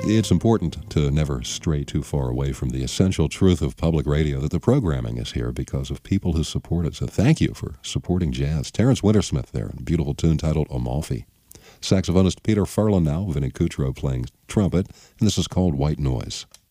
It's important to never stray too far away from the essential truth of public radio, that the programming is here because of people who support it. So thank you for supporting jazz. Terrence Wintersmith there, a beautiful tune titled Amalfi. Saxophonist Peter Furlan now, Vinnie Cutro playing trumpet, and this is called White Noise.